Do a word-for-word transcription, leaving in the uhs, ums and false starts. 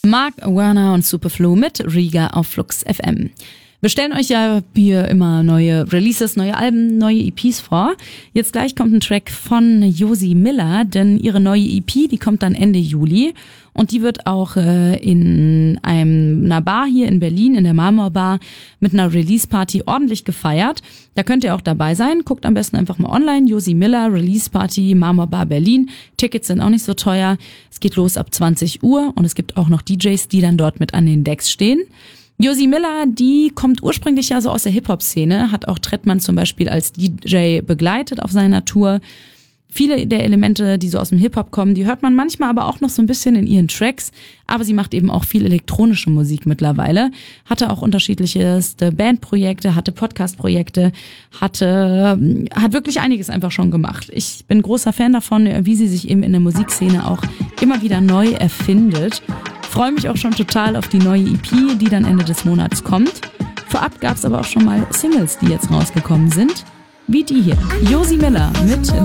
Mark Werner und Superflu mit Riga auf Flux F M. Wir stellen euch ja hier immer neue Releases, neue Alben, neue E Ps vor. Jetzt gleich kommt ein Track von Josie Miller, denn ihre neue E P, die kommt dann Ende Juli. Und die wird auch äh, in einem, einer Bar hier in Berlin, in der Marmorbar, mit einer Release-Party ordentlich gefeiert. Da könnt ihr auch dabei sein. Guckt am besten einfach mal online. Josie Miller, Release-Party, Marmorbar Berlin. Tickets sind auch nicht so teuer. Es geht los ab zwanzig Uhr und es gibt auch noch D Js, die dann dort mit an den Decks stehen. Josie Miller, die kommt ursprünglich ja so aus der Hip-Hop-Szene, hat auch Trettmann zum Beispiel als D J begleitet auf seiner Tour. Viele der Elemente, die so aus dem Hip-Hop kommen, die hört man manchmal aber auch noch so ein bisschen in ihren Tracks. Aber sie macht eben auch viel elektronische Musik mittlerweile. Hatte auch unterschiedlichste Bandprojekte, hatte Podcast-Projekte, hatte, hat wirklich einiges einfach schon gemacht. Ich bin großer Fan davon, wie sie sich eben in der Musikszene auch immer wieder neu erfindet. Freue mich auch schon total auf die neue E P, die dann Ende des Monats kommt. Vorab gab es aber auch schon mal Singles, die jetzt rausgekommen sind. Wie die hier. Josie Miller mit